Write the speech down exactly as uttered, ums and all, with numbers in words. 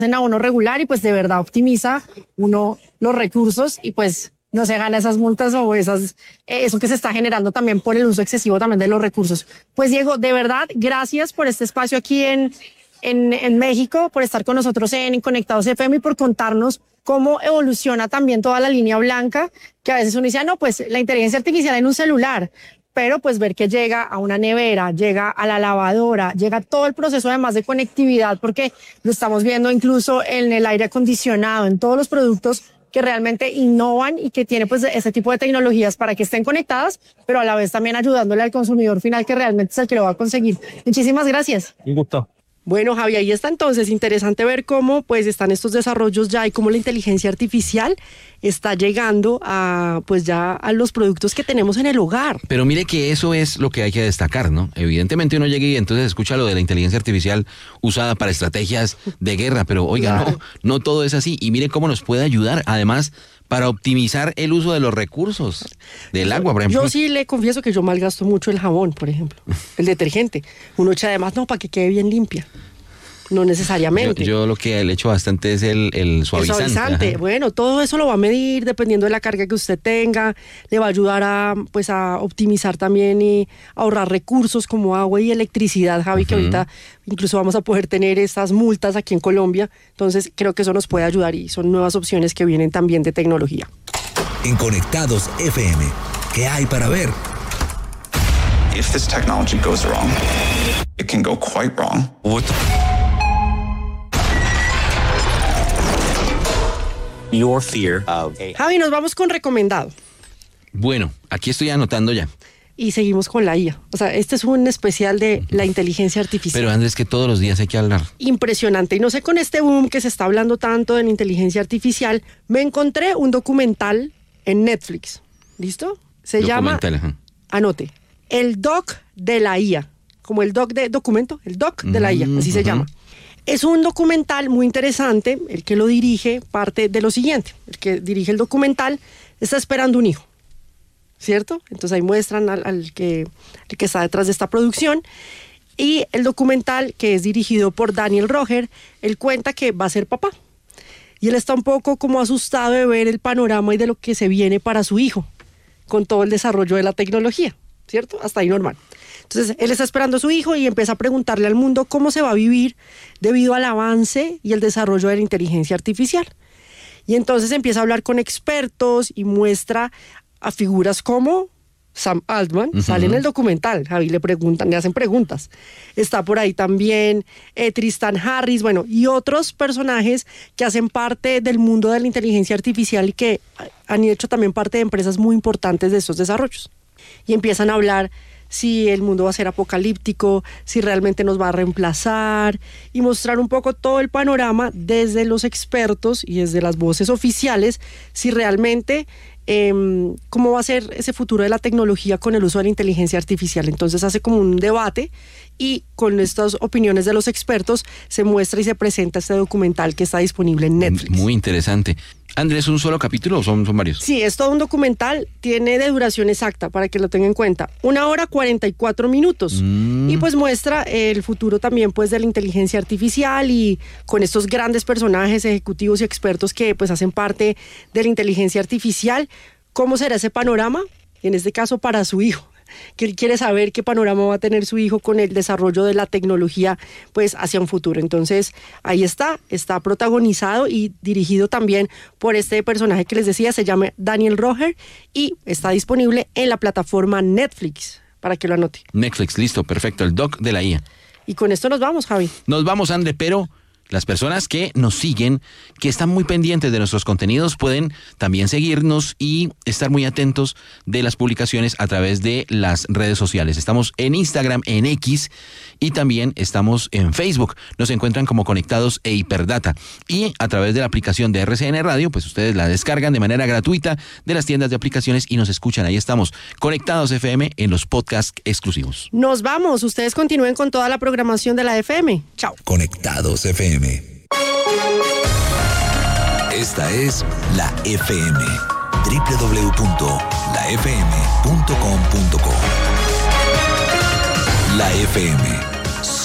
en abono regular y pues de verdad optimiza uno los recursos y pues no se gana esas multas o esas, eso que se está generando también por el uso excesivo también de los recursos. Pues Diego, de verdad, gracias por este espacio aquí en, en, en México, por estar con nosotros en Conectados F M y por contarnos cómo evoluciona también toda la línea blanca, que a veces uno dice, no, pues la inteligencia artificial en un celular, pero pues ver que llega a una nevera, llega a la lavadora, llega todo el proceso además de conectividad, porque lo estamos viendo incluso en el aire acondicionado, en todos los productos que realmente innovan y que tiene pues este tipo de tecnologías para que estén conectadas, pero a la vez también ayudándole al consumidor final que realmente es el que lo va a conseguir. Muchísimas gracias. Un gusto. Bueno, Javi, ahí está entonces, interesante ver cómo pues están estos desarrollos ya y cómo la inteligencia artificial está llegando a pues ya a los productos que tenemos en el hogar. Pero mire que eso es lo que hay que destacar, ¿no? Evidentemente uno llega y entonces escucha lo de la inteligencia artificial usada para estrategias de guerra, pero oiga, claro. no, no todo es así. Y mire cómo nos puede ayudar, además, para optimizar el uso de los recursos del agua, por ejemplo. Yo sí le confieso que yo malgasto mucho el jabón, por ejemplo, el detergente. Uno echa además, no, para que quede bien limpia. No necesariamente. Yo, yo lo que le echo bastante es el, el suavizante. El suavizante. Ajá. Bueno, todo eso lo va a medir dependiendo de la carga que usted tenga. Le va a ayudar a, pues, a optimizar también y ahorrar recursos como agua y electricidad, Javi, uh-huh. que ahorita incluso vamos a poder tener estas multas aquí en Colombia. Entonces, creo que eso nos puede ayudar y son nuevas opciones que vienen también de tecnología. En Conectados F M, ¿qué hay para ver? If this technology goes wrong, it can go quite wrong. What the Your fear of... Javi, nos vamos con recomendado. Bueno, aquí estoy anotando ya. Y seguimos con la I A. O sea, este es un especial de la inteligencia artificial. Pero Andrés, que todos los días hay que hablar. Impresionante. Y no sé, con este boom que se está hablando tanto de la inteligencia artificial, me encontré un documental en Netflix. ¿Listo? Se documental, llama... Ajá. Anote. El doc de la I A. Como el doc de documento, el doc de la I A, así uh-huh. se llama. Es un documental muy interesante. El que lo dirige parte de lo siguiente. El que dirige el documental está esperando un hijo, ¿cierto? Entonces ahí muestran al, al que, el que está detrás de esta producción. Y el documental, que es dirigido por Daniel Roger, él cuenta que va a ser papá. Y él está un poco como asustado de ver el panorama y de lo que se viene para su hijo, con todo el desarrollo de la tecnología, ¿cierto? Hasta ahí normal. Entonces, él está esperando a su hijo y empieza a preguntarle al mundo cómo se va a vivir debido al avance y el desarrollo de la inteligencia artificial. Y entonces empieza a hablar con expertos y muestra a figuras como Sam Altman, uh-huh. sale en el documental, Javi, le preguntan, le hacen preguntas. Está por ahí también eh, Tristan Harris, bueno, y otros personajes que hacen parte del mundo de la inteligencia artificial y que han hecho también parte de empresas muy importantes de estos desarrollos. Y empiezan a hablar si el mundo va a ser apocalíptico, si realmente nos va a reemplazar, y mostrar un poco todo el panorama desde los expertos y desde las voces oficiales, si realmente eh, cómo va a ser ese futuro de la tecnología con el uso de la inteligencia artificial. Entonces hace como un debate y con estas opiniones de los expertos se muestra y se presenta este documental que está disponible en Netflix. Muy interesante. Andrés, ¿un solo capítulo o son, son varios? Sí, es todo un documental, tiene de duración exacta, para que lo tengan en cuenta, una hora cuarenta y cuatro minutos, mm. y pues muestra el futuro también pues de la inteligencia artificial y con estos grandes personajes ejecutivos y expertos que pues hacen parte de la inteligencia artificial, ¿cómo será ese panorama? En este caso para su hijo, que él quiere saber qué panorama va a tener su hijo con el desarrollo de la tecnología pues hacia un futuro. Entonces ahí está, está protagonizado y dirigido también por este personaje que les decía, se llama Daniel Roger y está disponible en la plataforma Netflix, para que lo anote. Netflix, listo, perfecto, el doc de la I A. Y con esto nos vamos, Javi. Nos vamos, André, pero las personas que nos siguen, que están muy pendientes de nuestros contenidos, pueden también seguirnos y estar muy atentos de las publicaciones a través de las redes sociales. Estamos en Instagram, en X, y también estamos en Facebook. Nos encuentran como Conectados e Hiperdata. Y a través de la aplicación de R C N Radio, pues ustedes la descargan de manera gratuita de las tiendas de aplicaciones y nos escuchan. Ahí estamos, Conectados F M, en los podcasts exclusivos. Nos vamos. Ustedes continúen con toda la programación de la F M. Chao. Conectados F M. Esta es la F M, doble u doble u doble u punto la f m punto com punto co. La F M.